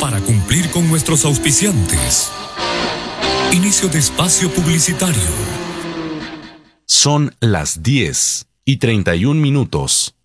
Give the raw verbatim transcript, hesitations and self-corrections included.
para cumplir con nuestros auspiciantes. Inicio de espacio publicitario. Son las diez y treinta y un minutos.